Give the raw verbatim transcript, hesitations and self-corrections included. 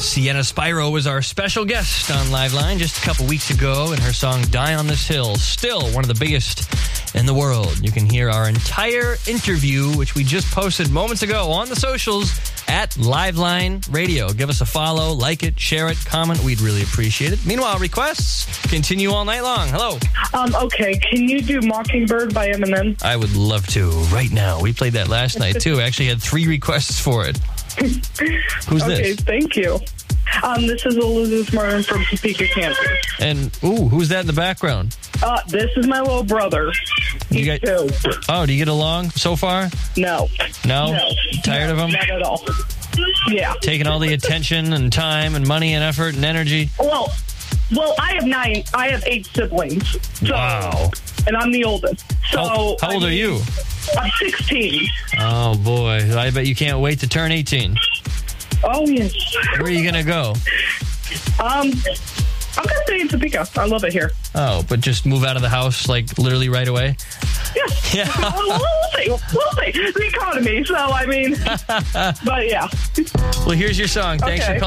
Sienna Spyro was our special guest on Liveline just a couple weeks ago, and her song Die on This Hill, still one of the biggest in the world. You can hear our entire interview, which we just posted moments ago on the socials at Liveline Radio. Give us a follow, like it, share it, comment. We'd really appreciate it. Meanwhile, requests continue all night long. Hello. Um, okay, can you do Mockingbird by Eminem? I would love to right now. We played that last night, too. I actually had three requests for it. Who's okay, this? thank you. Um, this is Elizabeth Martin from Topeka, Kansas. And, ooh, who's that in the background? Uh, this is my little brother. You He's got, two. oh, do you get along so far? No. No? No. Tired no, of him? Not at all. Yeah. Taking all the attention and time and money and effort and energy? Well, well, I have nine. I have eight siblings. So, Wow. And I'm the oldest. So How, how old I are mean, you? I'm sixteen. Oh, boy. I bet you can't wait to turn eighteen. Oh, yes. Where are you going to go? Um, I'm going to stay in Topeka. I love it here. Oh, but just move out of the house, like, literally right away? Yeah. Yeah. Well, we'll see. We'll see. The economy. So, I mean, but yeah. Well, here's your song. Thanks Okay. for calling.